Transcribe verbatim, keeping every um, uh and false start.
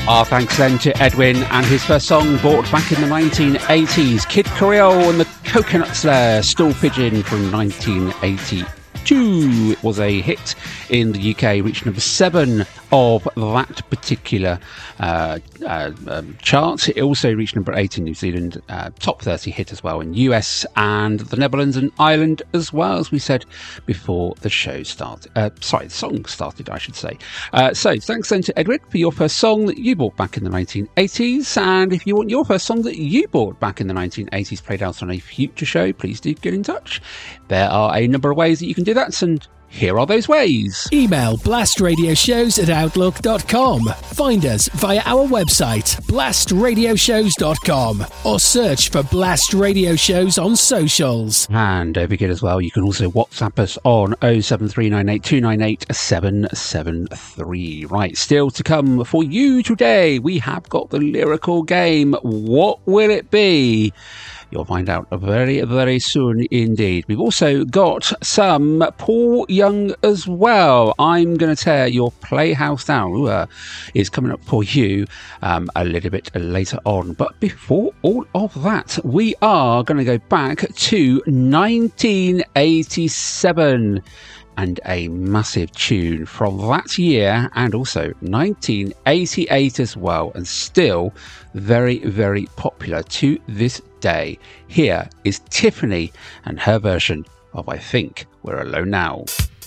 Our thanks then to Edwin and his first song bought back in the nineteen eighties, Kid Creole and the Coconuts there, Stool Pigeon from nineteen eighty-two. It was a hit in the U K, reached number seven of that particular uh, uh, um, chart. It also reached number eight in New Zealand, uh, top thirty hit as well in U S and the Netherlands and Ireland as well, as we said before the show started. Uh, sorry, the song started, I should say. Uh, so thanks then to Edward for your first song that you bought back in the nineteen eighties. And if you want your first song that you bought back in the nineteen eighties played out on a future show, please do get in touch. There are a number of ways that you can do that, and here are those ways. Email blastradioshows at outlook dot com. Find us via our website, blast radio shows dot com, or search for Blast Radio Shows on socials. And don't forget as well, you can also WhatsApp us on oh seven three nine eight two nine eight seven seven three. Right, still to come for you today, we have got the lyrical game. What will it be? You'll find out very, very soon indeed. We've also got some Paul Young as well. I'm going to tear your playhouse down uh, is coming up for you um, a little bit later on. But before all of that, we are going to go back to nineteen eighty-seven. And a massive tune from that year, and also nineteen eighty-eight as well, and still very, very popular to this day. Here is Tiffany and her version of I Think We're Alone Now.